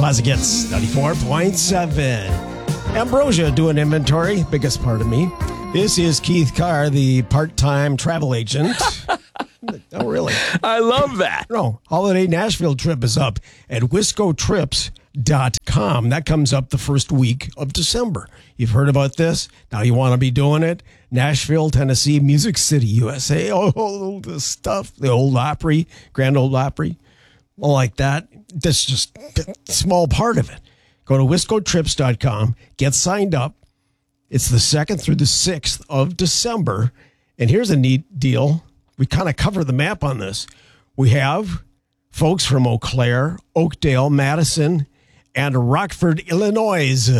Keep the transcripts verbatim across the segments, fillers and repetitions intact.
Classic Hits, ninety-four point seven. Ambrosia doing inventory, biggest part of me. This is Keith Carr, the part-time travel agent. Oh, really? I love that. No, holiday Nashville trip is up at wisco trips dot com. That comes up the first week of December. You've heard about this. Now you want to be doing it. Nashville, Tennessee, Music City, U S A. Oh, the stuff. The Old Opry, Grand Old Opry. All like that. That's just a small part of it. Go to wisco trips dot com. Get signed up. It's the second through the sixth of December. And here's a neat deal. We kind of cover the map on this. We have folks from Eau Claire, Oakdale, Madison, and Rockford, Illinois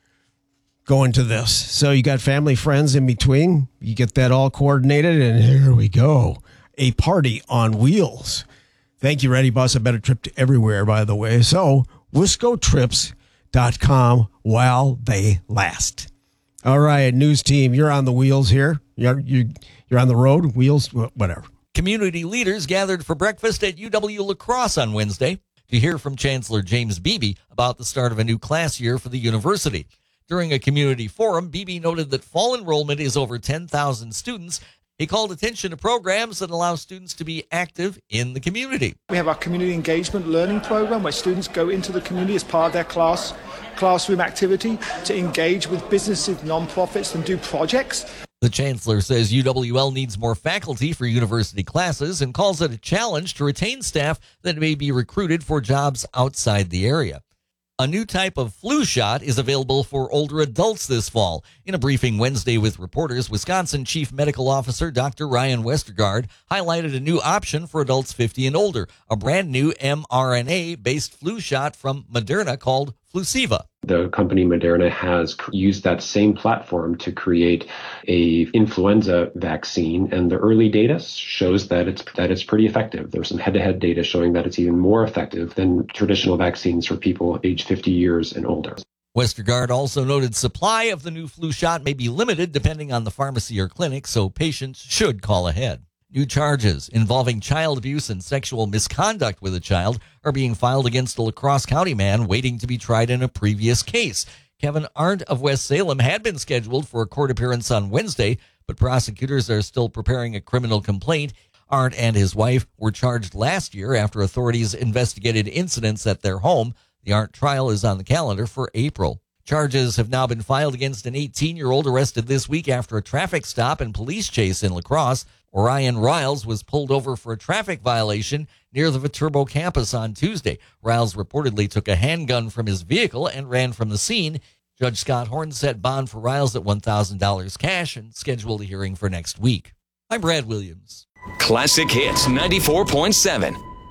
going to this. So you got family, friends in between. You get that all coordinated, and here we go. A party on wheels. Thank you, Ready Bus. A better trip to everywhere, by the way. So wisco trips dot com while they last. All right, news team, you're on the wheels here. You're, you're, you're on the road, wheels, whatever. Community leaders gathered for breakfast at U W La Crosse on Wednesday to hear from Chancellor James Beebe about the start of a new class year for the university. During a community forum, Beebe noted that fall enrollment is over ten thousand students. He called attention to programs that allow students to be active in the community. We have our community engagement learning program where students go into the community as part of their class classroom activity to engage with businesses, nonprofits, and do projects. The chancellor says U W L needs more faculty for university classes and calls it a challenge to retain staff that may be recruited for jobs outside the area. A new type of flu shot is available for older adults this fall. In a briefing Wednesday with reporters, Wisconsin Chief Medical Officer Doctor Ryan Westergaard highlighted a new option for adults fifty and older, a brand new mRNA-based flu shot from Moderna called Fluceva. The company Moderna has used that same platform to create a influenza vaccine, and the early data shows that it's that it's pretty effective. There's some head-to-head data showing that it's even more effective than traditional vaccines for people aged fifty years and older. Westergaard also noted supply of the new flu shot may be limited depending on the pharmacy or clinic, so patients should call ahead. New charges involving child abuse and sexual misconduct with a child are being filed against a La Crosse County man waiting to be tried in a previous case. Kevin Arndt of West Salem had been scheduled for a court appearance on Wednesday, but prosecutors are still preparing a criminal complaint. Arndt and his wife were charged last year after authorities investigated incidents at their home. The Arndt trial is on the calendar for April. Charges have now been filed against an eighteen-year-old arrested this week after a traffic stop and police chase in La Crosse. Orion Riles was pulled over for a traffic violation near the Viterbo campus on Tuesday. Riles reportedly took a handgun from his vehicle and ran from the scene. Judge Scott Horn set bond for Riles at one thousand dollars cash and scheduled a hearing for next week. I'm Brad Williams. Classic Hits ninety-four point seven.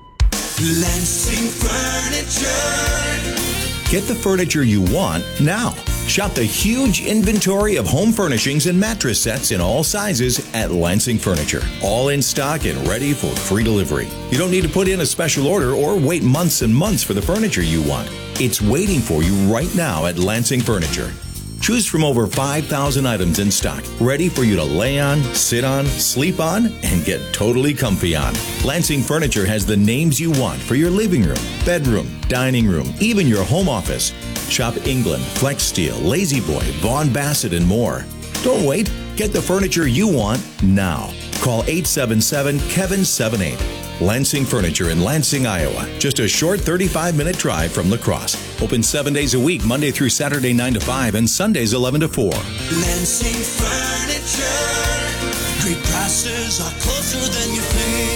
Lansing Furniture. Get the furniture you want now. Shop the huge inventory of home furnishings and mattress sets in all sizes at Lansing Furniture. All in stock and ready for free delivery. You don't need to put in a special order or wait months and months for the furniture you want. It's waiting for you right now at Lansing Furniture. Choose from over five thousand items in stock, ready for you to lay on, sit on, sleep on, and get totally comfy on. Lansing Furniture has the names you want for your living room, bedroom, dining room, even your home office. Shop England, Flex Steel, Lazy Boy, Vaughn Bassett, and more. Don't wait. Get the furniture you want now. Call eight seven seven, Kevin seven eight. Lansing Furniture in Lansing, Iowa. Just a short thirty-five minute drive from La Crosse. Open seven days a week, Monday through Saturday nine to five and Sundays eleven to four. Lansing Furniture. Great prices are closer than you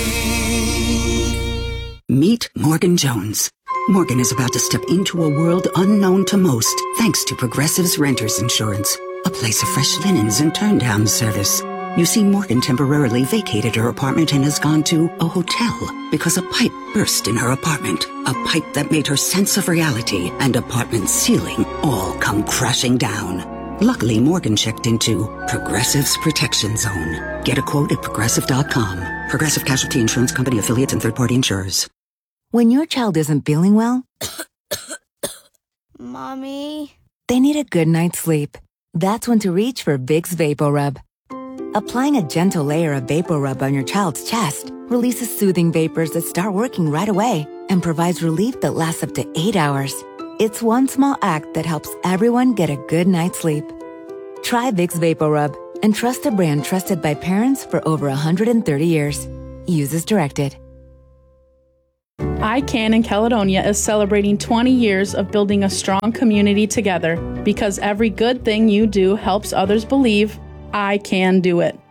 think. Meet Morgan Jones. Morgan is about to step into a world unknown to most thanks to Progressive's Renters Insurance, a place of fresh linens and turn-down service. You see, Morgan temporarily vacated her apartment and has gone to a hotel because a pipe burst in her apartment. A pipe that made her sense of reality and apartment ceiling all come crashing down. Luckily, Morgan checked into Progressive's Protection Zone. Get a quote at progressive dot com. Progressive Casualty Insurance Company, affiliates, and third-party insurers. When your child isn't feeling well, Mommy, they need a good night's sleep. That's when to reach for Vicks VapoRub. Applying a gentle layer of VapoRub on your child's chest releases soothing vapors that start working right away and provides relief that lasts up to eight hours. It's one small act that helps everyone get a good night's sleep. Try Vicks VapoRub and trust a brand trusted by parents for over one hundred thirty years. Use as directed. I CAN in Caledonia is celebrating twenty years of building a strong community together because every good thing you do helps others believe I can do it.